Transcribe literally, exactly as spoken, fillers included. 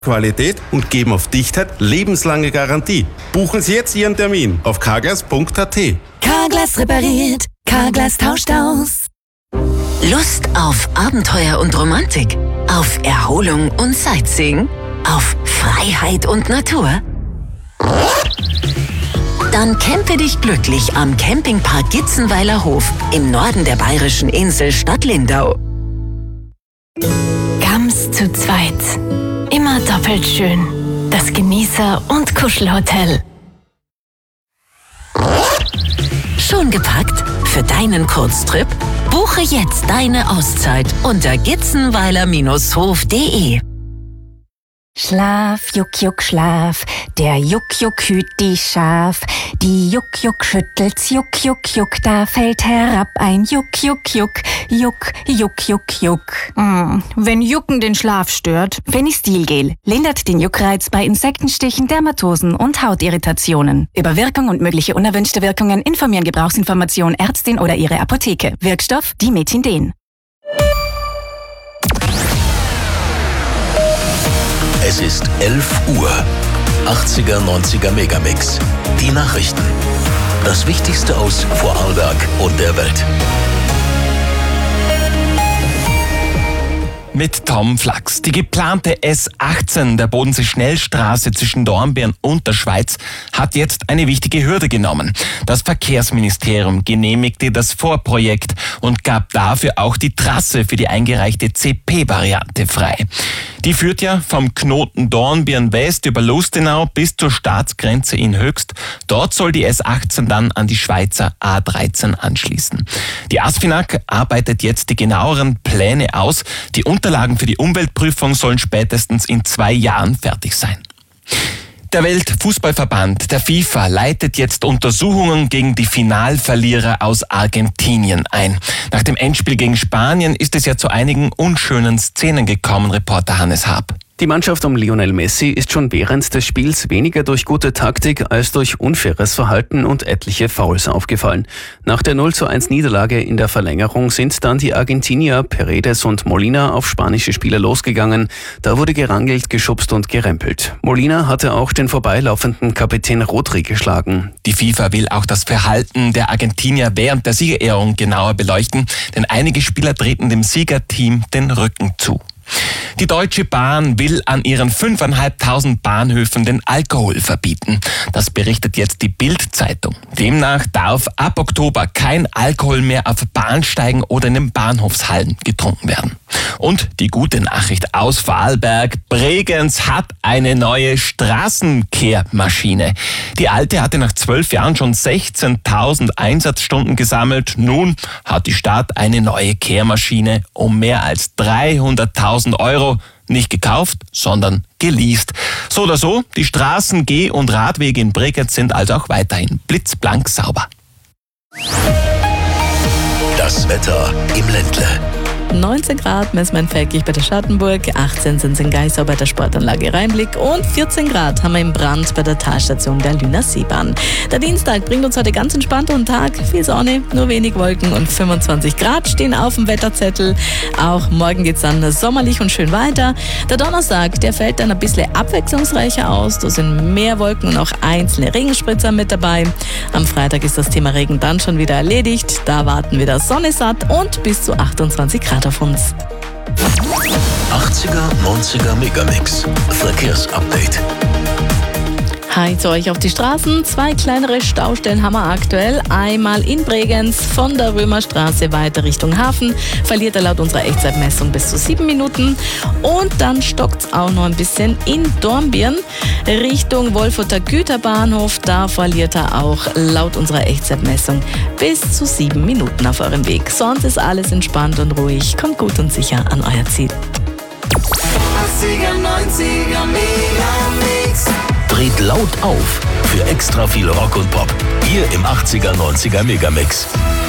Qualität und geben auf Dichtheit lebenslange Garantie. Buchen Sie jetzt Ihren Termin auf carglass punkt a t. Carglass repariert, Carglass tauscht aus. Lust auf Abenteuer und Romantik? Auf Erholung und Sightseeing? Auf Freiheit und Natur? Dann campe dich glücklich am Campingpark Gitzenweiler Hof im Norden der bayerischen Insel Stadt Lindau. Gams zu zweit. Immer doppelt schön. Das Genießer- und Kuschelhotel. Schon gepackt? Für deinen Kurztrip? Buche jetzt deine Auszeit unter gitzenweiler Bindestrich hof punkt de. Schlaf, Juck, Juck, Schlaf, der Juck, Juck hüt die Schaf. Die Juck, Juck schüttelt's, Juck, Juck, Juck, da fällt herab ein Juck, Juck, Juck, Juck, Juck, Juck, Juck. Mm, wenn Jucken den Schlaf stört. Fenistilgel lindert den Juckreiz bei Insektenstichen, Dermatosen und Hautirritationen. Über Wirkung und mögliche unerwünschte Wirkungen informieren Gebrauchsinformation Ärztin oder ihre Apotheke. Wirkstoff Dimethinden. Es ist elf Uhr. achtziger, neunziger Megamix. Die Nachrichten. Das Wichtigste aus Vorarlberg und der Welt. Mit Tom Flachs. Die geplante S achtzehn der Bodensee-Schnellstraße zwischen Dornbirn und der Schweiz hat jetzt eine wichtige Hürde genommen. Das Verkehrsministerium genehmigte das Vorprojekt und gab dafür auch die Trasse für die eingereichte C P-Variante frei. Die führt ja vom Knoten Dornbirn West über Lustenau bis zur Staatsgrenze in Höchst. Dort soll die S achtzehn dann an die Schweizer A dreizehn anschließen. Die ASFINAG arbeitet jetzt die genaueren Pläne aus. Die Unterlagen für die Umweltprüfung sollen spätestens in zwei Jahren fertig sein. Der Weltfußballverband, der FIFA, leitet jetzt Untersuchungen gegen die Finalverlierer aus Argentinien ein. Nach dem Endspiel gegen Spanien ist es ja zu einigen unschönen Szenen gekommen, Reporter Hannes Haab. Die Mannschaft um Lionel Messi ist schon während des Spiels weniger durch gute Taktik als durch unfaires Verhalten und etliche Fouls aufgefallen. Nach der null zu eins Niederlage in der Verlängerung sind dann die Argentinier Paredes und Molina auf spanische Spieler losgegangen. Da wurde gerangelt, geschubst und gerempelt. Molina hatte auch den vorbeilaufenden Kapitän Rodri geschlagen. Die FIFA will auch das Verhalten der Argentinier während der Siegerehrung genauer beleuchten, denn einige Spieler treten dem Siegerteam den Rücken zu. Die Deutsche Bahn will an ihren fünftausendfünfhundert Bahnhöfen den Alkohol verbieten. Das berichtet jetzt die Bild-Zeitung. Demnach darf ab Oktober kein Alkohol mehr auf Bahnsteigen oder in den Bahnhofshallen getrunken werden. Und die gute Nachricht aus Vorarlberg: Bregenz hat eine neue Straßenkehrmaschine. Die alte hatte nach zwölf Jahren schon sechzehntausend Einsatzstunden gesammelt. Nun hat die Stadt eine neue Kehrmaschine um mehr als dreihunderttausend Euro nicht gekauft, sondern geleast. So oder so, die Straßen, Geh- und Radwege in Bregenz sind also auch weiterhin blitzblank sauber. Das Wetter im Ländle. neunzehn Grad messen wir in Feldkirch bei der Schattenburg, achtzehn sind es in Geisau bei der Sportanlage Rheinblick und vierzehn Grad haben wir in Brand bei der Talstation der Lüner Seebahn. Der Dienstag bringt uns heute ganz entspannten Tag, viel Sonne, nur wenig Wolken und fünfundzwanzig Grad stehen auf dem Wetterzettel. Auch morgen geht es dann sommerlich und schön weiter. Der Donnerstag, der fällt dann ein bisschen abwechslungsreicher aus, da sind mehr Wolken und auch einzelne Regenspritzer mit dabei. Am Freitag ist das Thema Regen dann schon wieder erledigt, da warten wieder Sonne satt und bis zu achtundzwanzig Grad auf uns. achtziger, neunziger Megamix. Verkehrsupdate. Hi zu euch auf die Straßen. Zwei kleinere Staustellen haben wir aktuell. Einmal in Bregenz von der Römerstraße weiter Richtung Hafen. Verliert er laut unserer Echtzeitmessung bis zu sieben Minuten. Und dann stockt es auch noch ein bisschen in Dornbirn Richtung Wolfurter Güterbahnhof. Da verliert er auch laut unserer Echtzeitmessung bis zu sieben Minuten auf eurem Weg. Sonst ist alles entspannt und ruhig. Kommt gut und sicher an euer Ziel. achtziger, neunziger Megamix. Dreht laut auf für extra viel Rock und Pop. Hier im achtziger, neunziger Megamix.